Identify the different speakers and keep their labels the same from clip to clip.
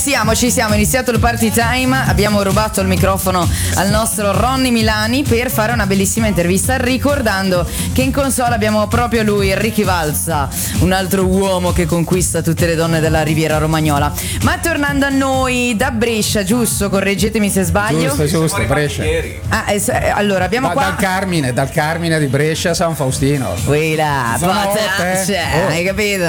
Speaker 1: Ci siamo, iniziato il party time, abbiamo rubato il microfono al nostro Ronny Milani per fare una bellissima intervista, ricordando che in console abbiamo proprio lui, Ricky Valsa, un altro uomo che conquista tutte le donne della Riviera Romagnola. Ma tornando a noi, da Brescia, giusto? Correggetemi se sbaglio.
Speaker 2: Giusto, Brescia.
Speaker 1: Allora abbiamo qua
Speaker 2: dal Carmine di Brescia, San Faustino.
Speaker 1: Quella, hai capito?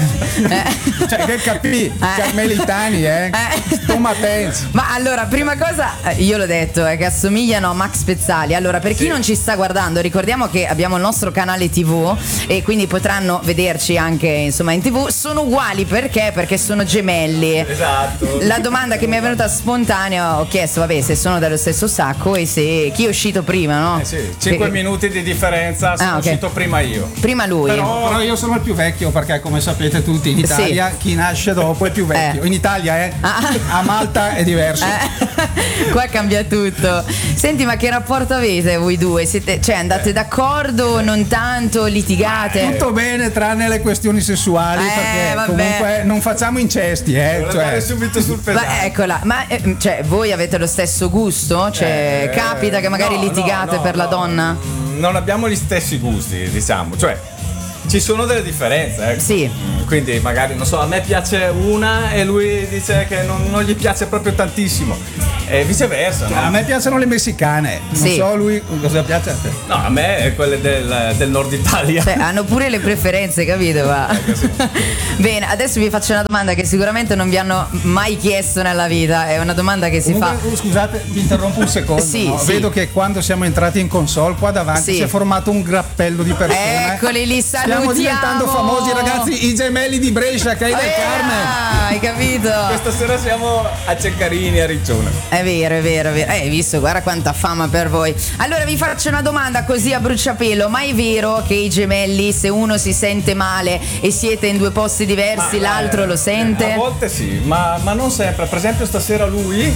Speaker 2: Cioè che capì, carmelitani, Tomatensi.
Speaker 1: Ma allora, prima cosa, io l'ho detto, che assomigliano a Max Pezzali. Allora, per chi non ci sta guardando, ricordiamo che abbiamo il nostro canale TV e quindi potranno vederci anche insomma in TV. Sono uguali perché sono gemelli.
Speaker 3: Esatto.
Speaker 1: La domanda che mi è venuta spontanea, ho chiesto, vabbè, se sono dello stesso sacco e se chi è uscito prima, no?
Speaker 3: Sì, 5 minuti di differenza, sono uscito prima io.
Speaker 1: Prima lui.
Speaker 2: Però io sono il più vecchio, perché come sapete tutti in Italia chi nasce dopo è più vecchio. In Italia a Malta è diverso.
Speaker 1: Qua cambia tutto. Senti, ma che rapporto avete voi due? Andate d'accordo? Non tanto? Litigate?
Speaker 2: Tutto bene tranne le questioni sessuali, perché comunque non facciamo incesti,
Speaker 3: subito sul pesante.
Speaker 1: Eccola, ma voi avete lo stesso gusto? Capita che magari litigate per la donna?
Speaker 3: Non abbiamo gli stessi gusti, diciamo, ci sono delle differenze,
Speaker 1: Sì.
Speaker 3: Quindi magari, non so, a me piace una e lui dice che non gli piace proprio tantissimo. E viceversa, no?
Speaker 2: A me piacciono le messicane. Non so lui cosa piace a te.
Speaker 3: No, a me quelle del nord Italia.
Speaker 1: Hanno pure le preferenze, capito?
Speaker 3: Sì.
Speaker 1: Bene, adesso vi faccio una domanda che sicuramente non vi hanno mai chiesto nella vita. È una domanda che si fa.
Speaker 2: Scusate, vi interrompo un secondo.
Speaker 1: Sì.
Speaker 2: Vedo che quando siamo entrati in console qua davanti si è formato un grappello di persone.
Speaker 1: Eccoli lì, salutiamo.
Speaker 2: Stiamo diventando famosi, ragazzi, i gemelli di Brescia, che hai del Carme.
Speaker 1: Hai capito?
Speaker 3: Questa sera siamo a Ceccarini, a Riccione.
Speaker 1: È vero. Hai visto? Guarda quanta fama per voi. Allora vi faccio una domanda così a bruciapelo. Ma è vero che i gemelli, se uno si sente male e siete in due posti diversi, l'altro lo sente?
Speaker 3: A volte sì, ma non sempre. Per esempio stasera lui,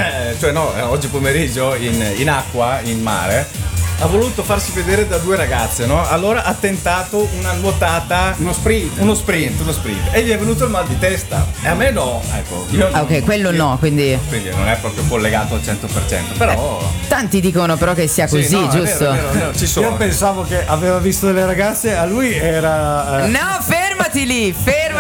Speaker 3: oggi pomeriggio in acqua, in mare, ha voluto farsi vedere da due ragazze, no? Allora ha tentato una nuotata, uno sprint e gli è venuto il mal di testa. E a me no, ecco.
Speaker 1: Quindi
Speaker 3: non è proprio collegato al 100%, però
Speaker 1: tanti dicono però che sia così, giusto?
Speaker 3: È vero, ci sono.
Speaker 4: Io pensavo che aveva visto delle ragazze, a lui era
Speaker 1: No, fermati lì.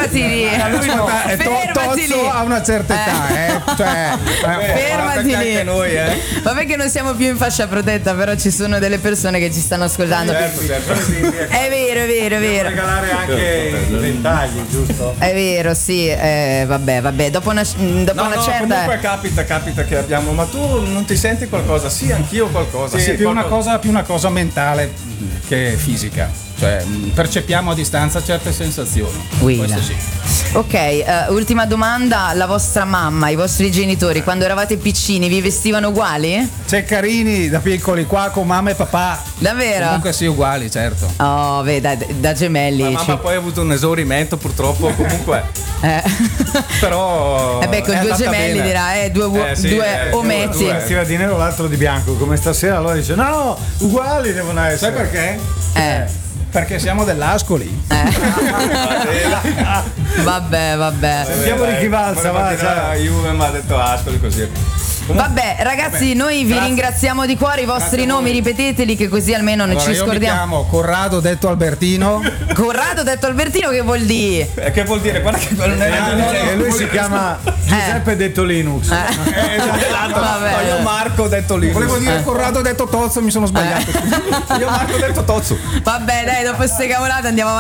Speaker 2: A lui Tozzo a una certa età,
Speaker 1: fermati lì.
Speaker 3: Anche noi,
Speaker 1: Vabbè che non siamo più in fascia protetta, però ci sono delle persone che ci stanno ascoltando.
Speaker 3: Certo.
Speaker 1: È vero.
Speaker 4: Devo regalare anche i ventagli, giusto?
Speaker 1: È vero, sì. Vabbè. Dopo una certa.
Speaker 3: Comunque capita che abbiamo. Ma tu non ti senti qualcosa? Sì, anch'io qualcosa.
Speaker 2: Sì, più una cosa mentale che fisica. Cioè, percepiamo a distanza certe sensazioni. Questo sì.
Speaker 1: Ok, ultima domanda. La vostra mamma, i vostri genitori, quando eravate piccini, vi vestivano uguali?
Speaker 2: Ceccarini da piccoli qua con mamma e papà.
Speaker 1: Davvero?
Speaker 2: Comunque sì, uguali, certo.
Speaker 1: Oh, da gemelli.
Speaker 3: Ma mamma poi ha avuto un esaurimento, purtroppo, comunque. Però
Speaker 1: con due gemelli bene. Dirà due ometti.
Speaker 4: Vestiva di nero, l'altro di bianco, come stasera. Allora dice no, uguali devono essere.
Speaker 2: Sai perché? Perché siamo dell'Ascoli.
Speaker 1: Vabbè.
Speaker 4: Sentiamo Ricky Valsa,
Speaker 3: va. Juve mi ha detto Ascoli così.
Speaker 1: Vabbè, ragazzi, noi vi ringraziamo di cuore. I vostri nomi ripeteteli, che così almeno non ci scordiamo.
Speaker 2: Io mi chiamo Corrado detto Albertino.
Speaker 1: Corrado detto Albertino, che vuol dire?
Speaker 3: Che vuol dire? Guarda che quello non è.
Speaker 4: Lui si chiama Giuseppe detto Linux.
Speaker 1: Vabbè.
Speaker 3: Io Marco detto Linux.
Speaker 2: Volevo dire Corrado detto Tozzo, mi sono sbagliato.
Speaker 3: Io Marco detto Tozzo.
Speaker 1: Vabbè, dai, dopo ste cavolate andiamo avanti.